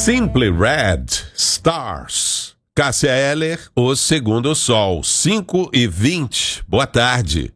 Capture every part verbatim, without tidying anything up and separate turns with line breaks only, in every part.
Simply Red, Stars. Cássia Eller, O Segundo Sol, cinco e vinte. Boa tarde.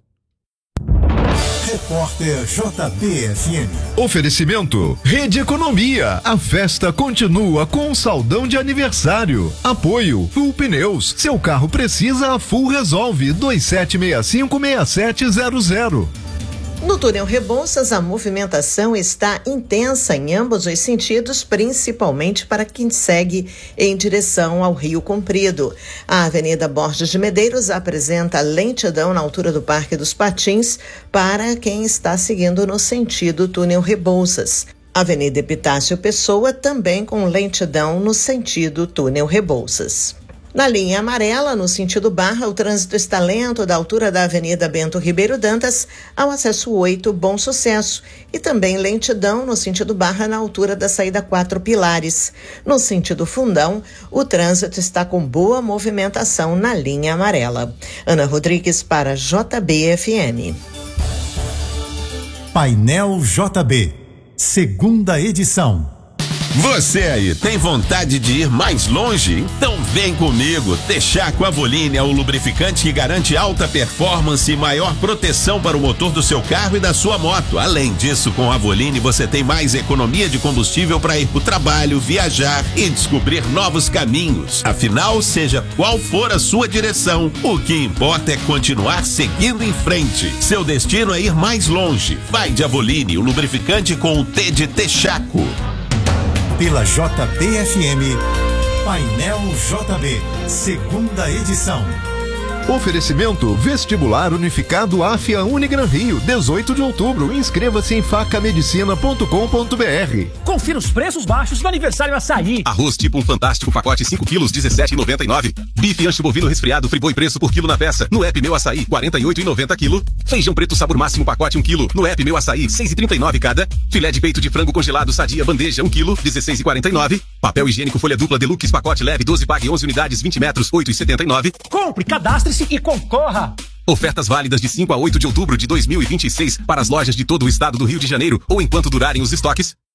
Repórter J B F M.
Oferecimento Rede Economia. A festa continua com um saldão de aniversário. Apoio Full Pneus. Seu carro precisa, a Full resolve. dois sete seis cinco seis sete zero zero.
No túnel Rebouças, a movimentação está intensa em ambos os sentidos, principalmente para quem segue em direção ao Rio Comprido. A Avenida Borges de Medeiros apresenta lentidão na altura do Parque dos Patins para quem está seguindo no sentido túnel Rebouças. Avenida Epitácio Pessoa também com lentidão no sentido túnel Rebouças. Na linha amarela, no sentido Barra, o trânsito está lento da altura da Avenida Bento Ribeiro Dantas ao acesso oito Bom Sucesso e também lentidão no sentido Barra na altura da saída quatro Pilares. No sentido Fundão, o trânsito está com boa movimentação na linha amarela. Ana Rodrigues para J B F M.
Painel J B, segunda edição.
Você aí, tem vontade de ir mais longe? Então vem comigo. Texaco Avoline é o lubrificante que garante alta performance e maior proteção para o motor do seu carro e da sua moto. Além disso, com a Avoline você tem mais economia de combustível para ir para o trabalho, viajar e descobrir novos caminhos. Afinal, seja qual for a sua direção, o que importa é continuar seguindo em frente. Seu destino é ir mais longe. Vai de Avoline, o lubrificante com o T de Texaco.
Pela J B F M, Painel J B, segunda edição.
Oferecimento Vestibular Unificado AFIA Unigran Rio, dezoito de outubro. Inscreva-se em faca medicina ponto com ponto br.
Confira os preços baixos do aniversário Açaí.
Arroz tipo um fantástico, pacote cinco quilos, dezessete reais e noventa e nove centavos. Bife ancho bovino resfriado, Friboi preço por quilo na peça. No app Meu Açaí, quarenta e oito reais e noventa centavos quilo. Feijão preto sabor máximo, pacote um quilo. No app Meu Açaí, seis reais e trinta e nove centavos cada. Filé de peito de frango congelado Sadia bandeja, um quilo, dezesseis reais e quarenta e nove centavos. Papel higiênico folha dupla Deluxe, pacote leve, doze pague onze unidades, vinte metros, oito reais e setenta e nove centavos.
Compre, cadastre-se e concorra.
Ofertas válidas de cinco a oito de outubro de dois mil e vinte e seis para as lojas de todo o estado do Rio de Janeiro ou enquanto durarem os estoques.